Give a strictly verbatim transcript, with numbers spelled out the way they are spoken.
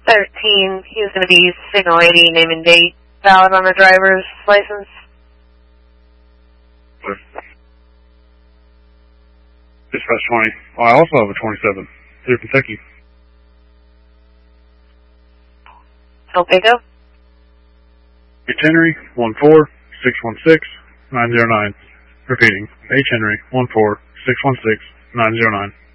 thirteen, he was going to be signal I D, name and date, valid on the driver's license. Dispatch twenty. Oh, I also have a twenty-seven. Through Kentucky. El Paso. H. Henry, one four six one six nine zero nine. Repeating, H. Henry, one four six one six nine zero nine.